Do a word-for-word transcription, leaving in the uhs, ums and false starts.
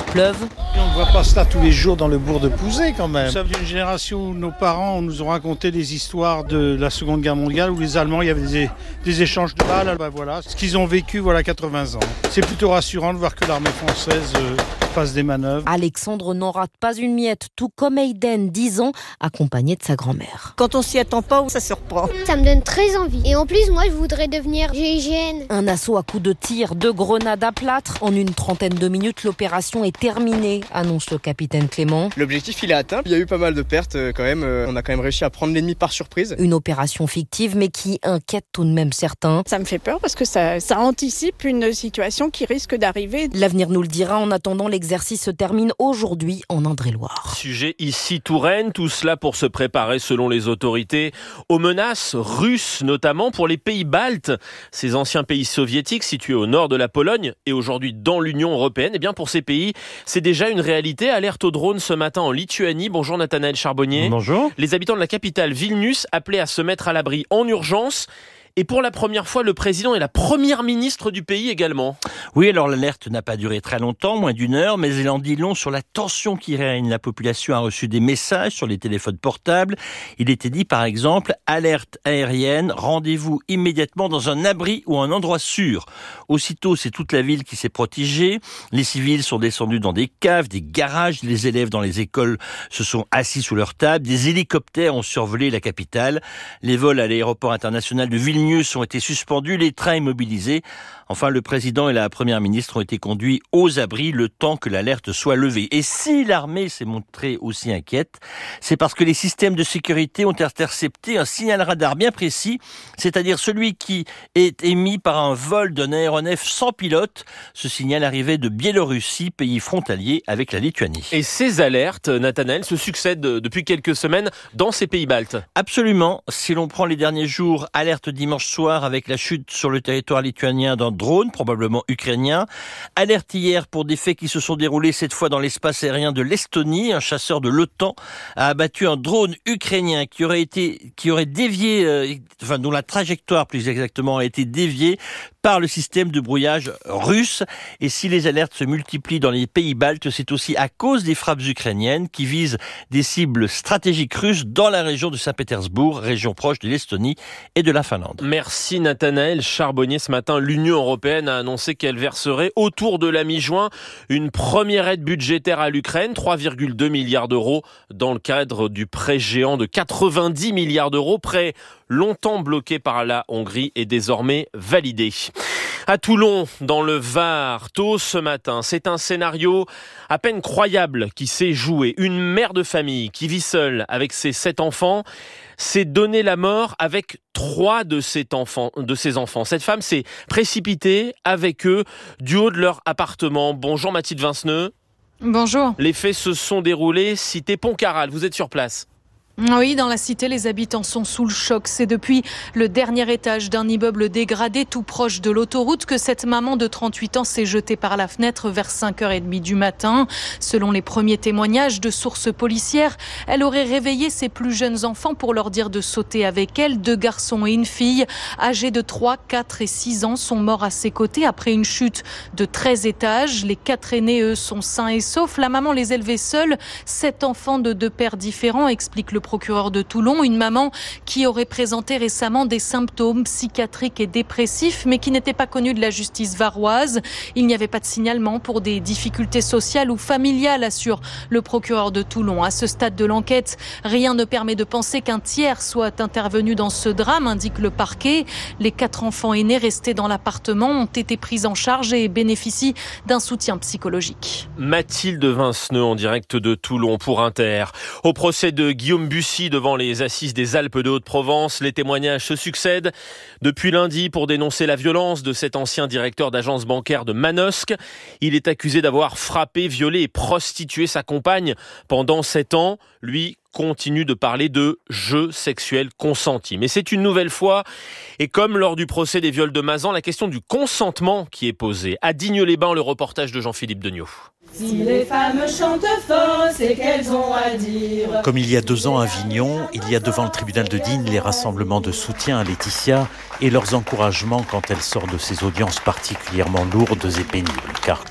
pleuve. On ne voit pas ça tous les jours dans le bourg de Pouzet quand même. Nous sommes d'une génération où nos parents nous ont raconté des histoires de la Seconde Guerre mondiale où les Allemands, il y avait des, des échanges de balles. Ben voilà, ce qu'ils ont vécu voilà quatre-vingts ans. C'est plutôt rassurant de voir que l'armée française euh, fasse des manœuvres. Alexandre n'en rate pas une miette, tout comme Aiden, dix ans, accompagné de sa grand-mère. Quand on s'y attend pas, ça surprend. Ça me donne très envie. Et en plus, moi, je voudrais devenir G I G N. Un assaut à coups de tir, de grenades à plâtre. En une trentaine de minutes, l'opération est terminée, annonce le capitaine Clément. L'objectif, il est atteint. Il y a eu pas mal de pertes quand même. On a quand même réussi à prendre l'ennemi par surprise. Une opération fictive, mais qui inquiète tout de même certains. Ça me fait peur parce que ça, ça anticipe une situation qui risque d'arriver. L'avenir nous le dira. En attendant, l'exercice se termine aujourd'hui en Indre-et-Loire. Sujet ici Touraine, tout cela pour se préparer, selon les autorités, aux menaces russes, notamment pour les pays baltes. Ces anciens pays soviétiques situés au nord de la Pologne et aujourd'hui dans l'Union européenne. Eh bien, pour ces pays, c'est déjà une réalité. Alerte au drone ce matin en Lituanie. Bonjour Nathanaël Charbonnier. Bonjour. Les habitants de la capitale Vilnius appelés à se mettre à l'abri en urgence. Et pour la première fois, le président et la première ministre du pays également. Oui, alors l'alerte n'a pas duré très longtemps, moins d'une heure, mais elle en dit long sur la tension qui règne. La population a reçu des messages sur les téléphones portables. Il était dit, par exemple, alerte aérienne, rendez-vous immédiatement dans un abri ou un endroit sûr. Aussitôt, c'est toute la ville qui s'est protégée. Les civils sont descendus dans des caves, des garages. Les élèves dans les écoles se sont assis sous leur table. Des hélicoptères ont survolé la capitale. Les vols à l'aéroport international de Vilnius ont été suspendus, les trains immobilisés. Enfin, le président et la première ministre ont été conduits aux abris le temps que l'alerte soit levée. Et si l'armée s'est montrée aussi inquiète, c'est parce que les systèmes de sécurité ont intercepté un signal radar bien précis, c'est-à-dire celui qui est émis par un vol d'un aéronef sans pilote. Ce signal arrivait de Biélorussie, pays frontalier avec la Lituanie. Et ces alertes, Nathanaël, se succèdent depuis quelques semaines dans ces pays baltes. Absolument. Si l'on prend les derniers jours, alerte dimanche soir avec la chute sur le territoire lituanien d'un drone, probablement ukrainien. Alerte hier pour des faits qui se sont déroulés cette fois dans l'espace aérien de l'Estonie. Un chasseur de l'OTAN a abattu un drone ukrainien qui aurait été, qui aurait dévié, euh, enfin, dont la trajectoire plus exactement a été déviée par le système de brouillage russe. Et si les alertes se multiplient dans les pays baltes, c'est aussi à cause des frappes ukrainiennes qui visent des cibles stratégiques russes dans la région de Saint-Pétersbourg, région proche de l'Estonie et de la Finlande. Merci Nathanaël Charbonnier. Ce matin, l'Union européenne a annoncé qu'elle verserait autour de la mi-juin une première aide budgétaire à l'Ukraine, trois virgule deux milliards d'euros dans le cadre du prêt géant de quatre-vingt-dix milliards d'euros, prêt longtemps bloqué par la Hongrie et désormais validé. À Toulon, dans le Var, tôt ce matin, c'est un scénario à peine croyable qui s'est joué. Une mère de famille qui vit seule avec ses sept enfants s'est donné la mort avec trois de ses enfants. De ses enfants. Cette femme s'est précipitée avec eux du haut de leur appartement. Bonjour Mathilde Vinceneux. Bonjour. Les faits se sont déroulés cité Pontcarral. Vous êtes sur place. Oui, dans la cité, les habitants sont sous le choc. C'est depuis le dernier étage d'un immeuble dégradé tout proche de l'autoroute que cette maman de trente-huit ans s'est jetée par la fenêtre vers cinq heures trente du matin. Selon les premiers témoignages de sources policières, elle aurait réveillé ses plus jeunes enfants pour leur dire de sauter avec elle. Deux garçons et une fille âgés de trois, quatre et six ans sont morts à ses côtés après une chute de treize étages. Les quatre aînés, eux, sont sains et saufs. La maman les élevait seuls. Sept enfants de deux pères différents, explique le procureur de Toulon, une maman qui aurait présenté récemment des symptômes psychiatriques et dépressifs, mais qui n'était pas connue de la justice varoise. Il n'y avait pas de signalement pour des difficultés sociales ou familiales, assure le procureur de Toulon. À ce stade de l'enquête, rien ne permet de penser qu'un tiers soit intervenu dans ce drame, indique le parquet. Les quatre enfants aînés restés dans l'appartement ont été pris en charge et bénéficient d'un soutien psychologique. Mathilde Vinceneux en direct de Toulon pour Inter. Au procès de Guillaume Bussy devant les assises des Alpes de Haute-Provence, les témoignages se succèdent. Depuis lundi, pour dénoncer la violence de cet ancien directeur d'agence bancaire de Manosque, il est accusé d'avoir frappé, violé et prostitué sa compagne pendant sept ans. Lui continue de parler de jeu sexuel consenti. Mais c'est une nouvelle fois, et comme lors du procès des viols de Mazan, la question du consentement qui est posée. À Digne-les-Bains, le reportage de Jean-Philippe Degnaud. Si les femmes chantent faux, c'est qu'elles ont à dire. Comme il y a deux ans à Avignon, il y a devant le tribunal de Digne les rassemblements de soutien à Laetitia et leurs encouragements quand elle sort de ces audiences particulièrement lourdes et pénibles. Car